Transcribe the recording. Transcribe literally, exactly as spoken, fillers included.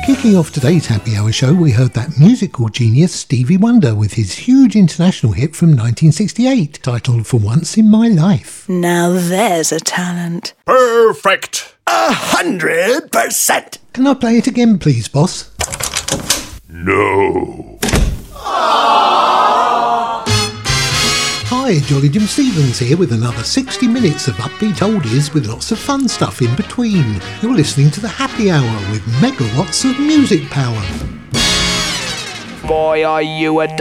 Kicking off today's Happy Hour show, we heard that musical genius Stevie Wonder with his huge international hit from nineteen sixty-eight, titled For Once in My Life. Now there's a talent. Perfect! A hundred percent! Can I play it again, please, boss? No. Hi, Jolly Jim Stevens here with another sixty minutes of upbeat oldies with lots of fun stuff in between. You're listening to the Happy Hour with megawatts of music power. Boy, are you a